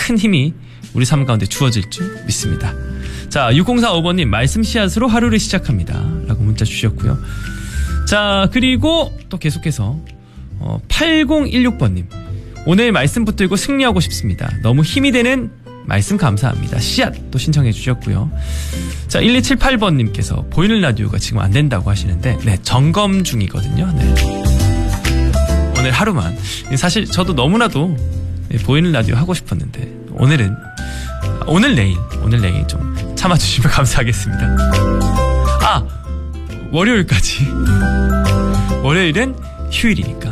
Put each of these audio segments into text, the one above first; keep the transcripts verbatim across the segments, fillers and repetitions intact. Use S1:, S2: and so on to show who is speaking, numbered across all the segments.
S1: 큰 힘이 우리 삶 가운데 주어질 줄 믿습니다. 자, 육공사오 번님 말씀 씨앗으로 하루를 시작합니다 라고 문자 주셨고요. 자, 그리고 또 계속해서 어, 팔공일육 번님 오늘 말씀 붙들고 승리하고 싶습니다. 너무 힘이 되는 말씀 감사합니다. 씨앗 또 신청해 주셨고요. 자, 일이칠팔 번님께서 보이는 라디오가 지금 안 된다고 하시는데 네, 점검 중이거든요. 네. 오늘 하루만 사실 저도 너무나도 네, 보이는 라디오 하고 싶었는데 오늘은 오늘 내일 오늘 내일 좀 참아주시면 감사하겠습니다. 아! 월요일까지 월요일은 휴일이니까.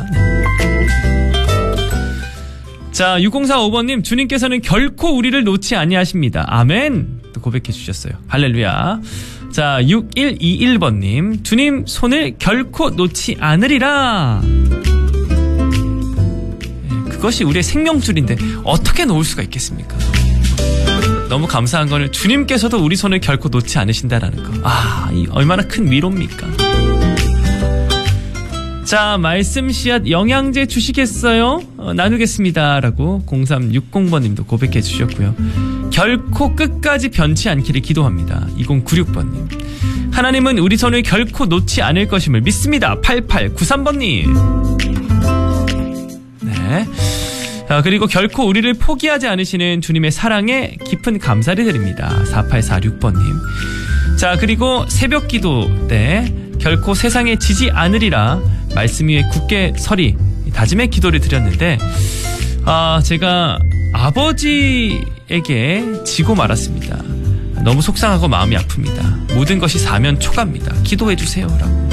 S1: 자, 육공사오 번님 주님께서는 결코 우리를 놓지 아니하십니다. 아멘. 또 고백해 주셨어요. 할렐루야. 자, 육일이일 번님 주님 손을 결코 놓지 않으리라. 그것이 우리의 생명줄인데 어떻게 놓을 수가 있겠습니까? 너무 감사한 거는 주님께서도 우리 손을 결코 놓지 않으신다라는 거. 아, 이 얼마나 큰 위로입니까? 자, 말씀 씨앗 영양제 주시겠어요? 어, 나누겠습니다 라고 공삼육공 번님도 고백해 주셨고요. 결코 끝까지 변치 않기를 기도합니다. 이공구육 번님 하나님은 우리 손을 결코 놓지 않을 것임을 믿습니다. 팔팔구삼 번님 네. 자, 그리고 결코 우리를 포기하지 않으시는 주님의 사랑에 깊은 감사를 드립니다. 사팔사육 번님 자, 그리고 새벽 기도 때 결코 세상에 지지 않으리라 말씀 위에 굳게 서리 다짐의 기도를 드렸는데 아, 제가 아버지에게 지고 말았습니다. 너무 속상하고 마음이 아픕니다. 모든 것이 사면 초가입니다. 기도해 주세요 라고.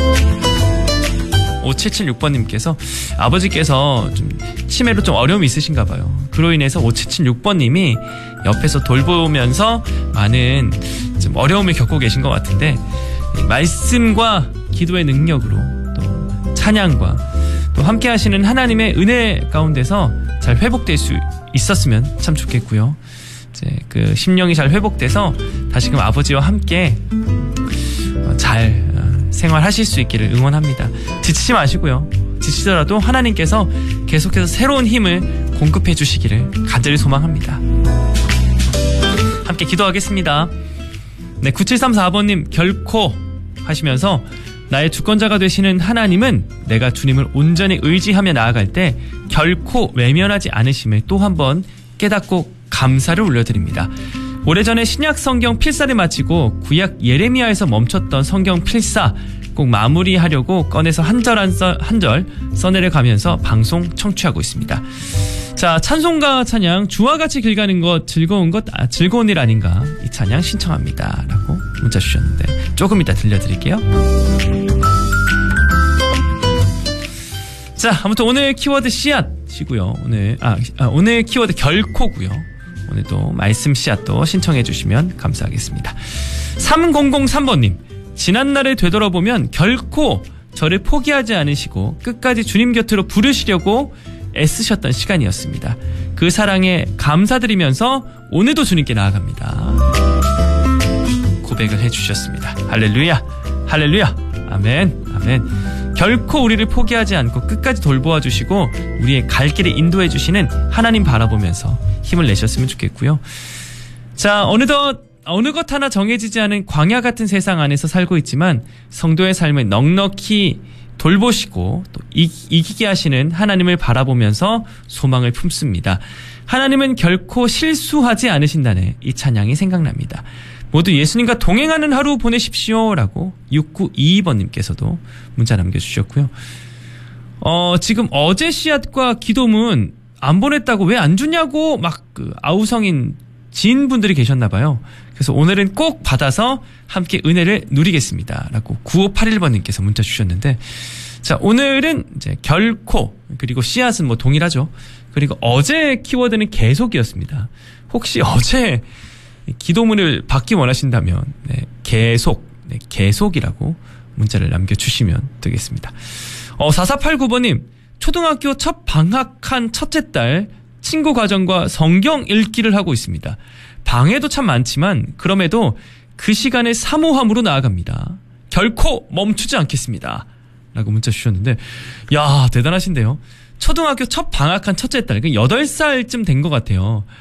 S1: 오칠칠육 번님께서 아버지께서 좀 치매로 좀 어려움이 있으신가 봐요. 그로 인해서 오칠칠육 번님이 옆에서 돌보면서 많은 좀 어려움을 겪고 계신 것 같은데 말씀과 기도의 능력으로 또 찬양과 또 함께 하시는 하나님의 은혜 가운데서 잘 회복될 수 있었으면 참 좋겠고요. 이제 그 심령이 잘 회복돼서 다시금 아버지와 함께 잘 생활하실 수 있기를 응원합니다. 지치지 마시고요. 지치더라도 하나님께서 계속해서 새로운 힘을 공급해 주시기를 간절히 소망합니다. 함께 기도하겠습니다. 네, 구칠삼사 번님 결코 하시면서 나의 주권자가 되시는 하나님은 내가 주님을 온전히 의지하며 나아갈 때 결코 외면하지 않으심을 또 한 번 깨닫고 감사를 올려드립니다. 오래전에 신약 성경 필사를 마치고 구약 예레미야에서 멈췄던 성경 필사 꼭 마무리하려고 꺼내서 한 절 한 절 한 절 써내려 가면서 방송 청취하고 있습니다. 자, 찬송가 찬양 주와 같이 길 가는 것 즐거운 것 아, 즐거운 일 아닌가 이 찬양 신청합니다 라고 문자 주셨는데 조금 이따 들려드릴게요. 자, 아무튼 오늘 키워드 씨앗이고요. 오늘 아, 아 오늘 키워드 결코고요. 오늘도 말씀 씨앗도 신청해 주시면 감사하겠습니다. 삼공공삼 번님 지난날을 되돌아보면 결코 저를 포기하지 않으시고 끝까지 주님 곁으로 부르시려고 애쓰셨던 시간이었습니다. 그 사랑에 감사드리면서 오늘도 주님께 나아갑니다. 고백을 해주셨습니다. 할렐루야 할렐루야 아멘 아멘. 결코 우리를 포기하지 않고 끝까지 돌보아 주시고 우리의 갈 길을 인도해 주시는 하나님 바라보면서 힘을 내셨으면 좋겠고요. 자, 어느덧 어느 것 하나 정해지지 않은 광야 같은 세상 안에서 살고 있지만 성도의 삶을 넉넉히 돌보시고 또 이기게 하시는 하나님을 바라보면서 소망을 품습니다. 하나님은 결코 실수하지 않으신다네 이 찬양이 생각납니다. 모두 예수님과 동행하는 하루 보내십시오 라고 육구이이 번님께서도 문자 남겨주셨고요. 어, 지금 어제 씨앗과 기도문 안 보냈다고 왜 안 주냐고 막 그 아우성인 지인분들이 계셨나봐요. 그래서 오늘은 꼭 받아서 함께 은혜를 누리겠습니다 라고 구오팔일 번님께서 문자 주셨는데 자, 오늘은 이제 결코 그리고 씨앗은 뭐 동일하죠. 그리고 어제 키워드는 계속이었습니다. 혹시 어제 기도문을 받기 원하신다면 네, 계속 네, 계속이라고 문자를 남겨주시면 되겠습니다. 어, 사사팔구 번님 초등학교 첫 방학한 첫째 딸 친구 가정과 성경 읽기를 하고 있습니다. 방해도 참 많지만 그럼에도 그 시간에 사모함으로 나아갑니다. 결코 멈추지 않겠습니다 라고 문자 주셨는데 야 대단하신데요. 초등학교 첫 방학한 첫째 딸 여덟 살쯤 된 것 같아요.